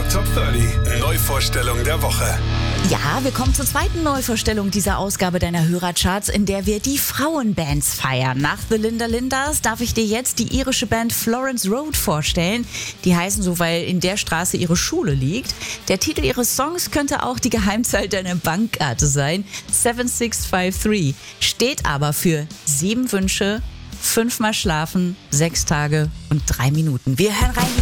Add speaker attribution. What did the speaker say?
Speaker 1: Top 30 Neuvorstellung der Woche.
Speaker 2: Ja, wir kommen zur zweiten Neuvorstellung dieser Ausgabe deiner Hörercharts, in der wir die Frauenbands feiern. Nach The Linda Lindas darf ich dir jetzt die irische Band Florence Road vorstellen. Die heißen so, weil in der Straße ihre Schule liegt. Der Titel ihres Songs könnte auch die Geheimzahl deiner Bankkarte sein. 7653 steht aber für 7 Wünsche, 5 Mal schlafen, 6 Tage und 3 Minuten. Wir hören rein.